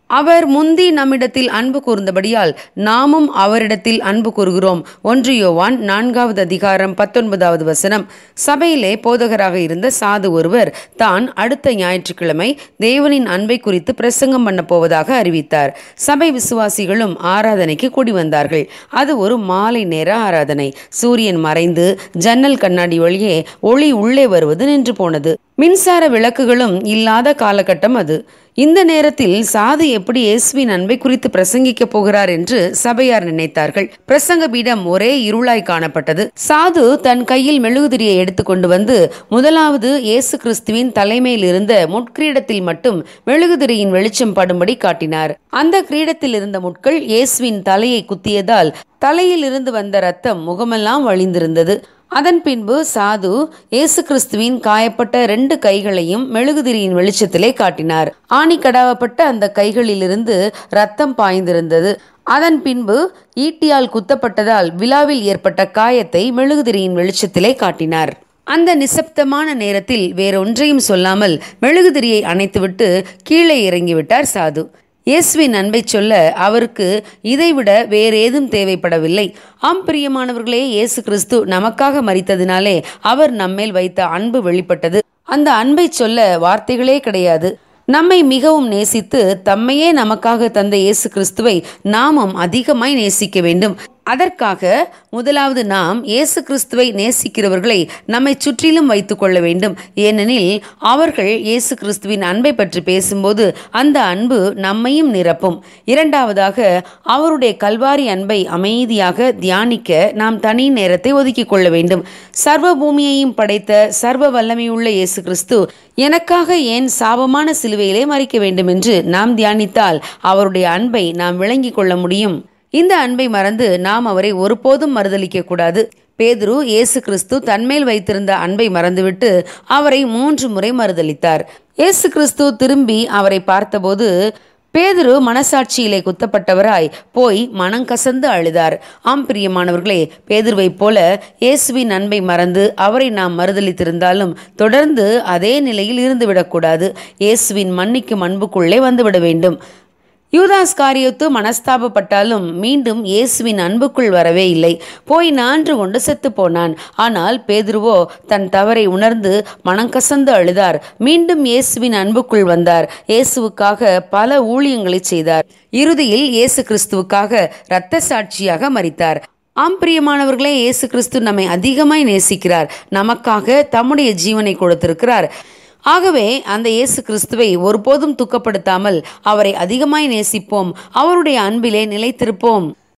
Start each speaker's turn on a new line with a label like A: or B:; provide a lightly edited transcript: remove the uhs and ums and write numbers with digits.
A: அவர் முந்தி நம்மிடத்தில் அன்பு கூர்ந்தபடியால் நாமும் அவரிடத்தில் அன்பு கூறுகிறோம். 1 யோவான் 4வது அதிகாரம் 19வது வசனம். சபையிலே போதகராக இருந்த சாது ஒருவர் தான் அடுத்த ஞாயிற்றுக்கிழமை தேவனின் அன்பை குறித்து பிரசங்கம் பண்ண போவதாக அறிவித்தார். சபை விசுவாசிகளும் ஆராதனைக்கு கூடி வந்தார்கள். அது ஒரு மாலை நேர ஆராதனை. சூரியன் மறைந்து ஜன்னல் கண்ணாடி வழியே ஒளி உள்ளே வருவது நின்று போனது. மின்சார விளக்குகளும் இல்லாத காலகட்டம் அது. இந்த நேரத்தில் சாது எப்படி இயேசுவின் அன்பை குறித்து பிரசங்கிக்க போகிறார் என்று சபையார் நினைத்தார்கள். பிரசங்க பீடம் ஒரே இருளாய் காணப்பட்டது. சாது தன் கையில் மெழுகுதிரியை எடுத்துக்கொண்டு வந்து முதலாவது இயேசு கிறிஸ்துவின் தலைமையில் இருந்த முட்கிரீடத்தில் மட்டும் மெழுகுதிரியின் வெளிச்சம் படும்படி காட்டினார். அந்த கிரீடத்தில் இருந்த முட்கள் இயேசுவின் தலையை குத்தியதால் தலையில் இருந்து வந்த இரத்தம் முகமெல்லாம் வழிந்திருந்தது. அதன் பின்பு சாது இயேசு கிறிஸ்துவின் காயப்பட்ட 2 கைகளையும் மெழுகுதிரியின் வெளிச்சத்திலே காட்டினார். ஆணி கடாவப்பட்ட அந்த கைகளிலிருந்து இரத்தம் பாய்ந்திருந்தது. அதன் பின்பு ஈட்டியால் குத்தப்பட்டதால் விழாவில் ஏற்பட்ட காயத்தை மெழுகுதிரியின் வெளிச்சத்திலே காட்டினார். அந்த நிசப்தமான நேரத்தில் வேறொன்றையும் சொல்லாமல் மெழுகுதிரியை அணைத்துவிட்டு கீழே இறங்கிவிட்டார் சாது. இயேசுவின் அன்பை சொல்ல அவருக்கு இதைவிட வேறேதும் தேவைப்படவில்லை. பிரியமானவர்களே, இயேசு கிறிஸ்து நமக்காக மரித்ததினாலே அவர் நம்மேல் வைத்த அன்பு வெளிப்பட்டது. அந்த அன்பை சொல்ல வார்த்தைகளே கிடையாது. நம்மை மிகவும் நேசித்து தம்மையே நமக்காக தந்த இயேசு கிறிஸ்துவை நாமும் அதிகமாய் நேசிக்க வேண்டும். அதற்காக முதலாவது நாம் இயேசு கிறிஸ்துவை நேசிக்கிறவர்களை நம்மை சுற்றிலும் வைத்துக் கொள்ள வேண்டும். ஏனெனில் அவர்கள் இயேசு கிறிஸ்துவின் அன்பை பற்றி பேசும்போது அந்த அன்பு நம்மையும் நிரப்பும். இரண்டாவதாக, அவருடைய கல்வாரி அன்பை அமைதியாக தியானிக்க நாம் தனி நேரத்தை ஒதுக்கிக் கொள்ள வேண்டும். சர்வ பூமியையும் படைத்த சர்வ வல்லமையுள்ள இயேசு கிறிஸ்து எனக்காக ஏன் சாபமான சிலுவையிலே மரிக்க வேண்டும் என்று நாம் தியானித்தால் அவருடைய அன்பை நாம் விளங்கிக் கொள்ள முடியும். இந்த அன்பை மறந்து நாம் அவரை ஒருபோதும் மறுதலிக்க கூடாது. பேதுரு இயேசு கிறிஸ்து தன்மேல் வைத்திருந்த அன்பை மறந்துவிட்டு அவரை 3 முறை மறுதலித்தார். இயேசு கிறிஸ்து திரும்பி அவரை பார்த்தபோது பேதுரு மனசாட்சியிலே குத்தப்பட்டவராய் போய் மனங்கசந்து அழுதார். பிரியமானவர்களே, பேதுருவை போல இயேசுவின் அன்பை மறந்து அவரை நாம் மறுதலித்திருந்தாலும் தொடர்ந்து அதே நிலையில் இருந்துவிடக்கூடாது. இயேசுவின் மன்னிக்கும் அன்புக்குள்ளே வந்துவிட வேண்டும். யூதாஸ் காரியத்து மனஸ்தாபப்பட்டாலும் மீண்டும் இயேசுவின் அன்புக்குள் வரவே இல்லை. போய் நான்று கொண்டு செத்து போனான். ஆனால் பேதுருவோ தன் தவறை உணர்ந்து மனங்கசந்து அழுதார். மீண்டும் இயேசுவின் அன்புக்குள் வந்தார். இயேசுவுக்காக பல ஊழியங்களை செய்தார். இறுதியில் இயேசு கிறிஸ்துவுக்காக இரத்த சாட்சியாக மரித்தார். பிரியமானவர்களே, இயேசு கிறிஸ்து நம்மை அதிகமாய் நேசிக்கிறார். நமக்காக தம்முடைய ஜீவனை கொடுத்திருக்கிறார். ஆகவே அந்த இயேசு கிறிஸ்துவை ஒருபோதும் துக்கப்படுத்தாமல் அவரை அதிகமாய் நேசிப்போம். அவருடைய அன்பிலே நிலைத்திருப்போம்.